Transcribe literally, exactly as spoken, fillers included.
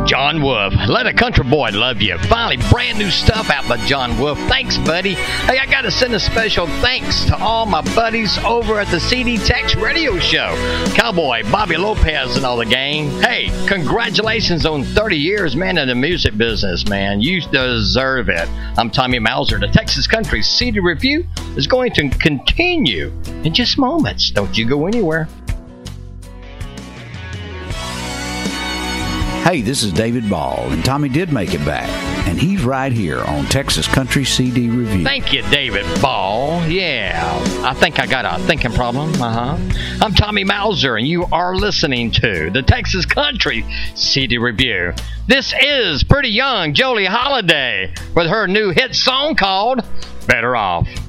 John Wolf, Let a Country Boy Love You. Finally, brand new stuff out by John Wolf. Thanks, buddy. Hey, I got to send a special thanks to all my buddies over at the C D Tex Radio Show. Cowboy, Bobby Lopez, and all the gang. Hey, congratulations on thirty years, man, in the music business, man. You deserve it. I'm Tommy Mauser. The Texas Country C D Review is going to continue in just moments. Don't you go anywhere. Hey, this is David Ball, and Tommy did make it back, and he's right here on Texas Country C D Review. Thank you, David Ball. Yeah, I think I got a thinking problem. Uh-huh. I'm Tommy Mauser, and you are listening to the Texas Country C D Review. This is pretty young Jolie Holiday with her new hit song called Better Off.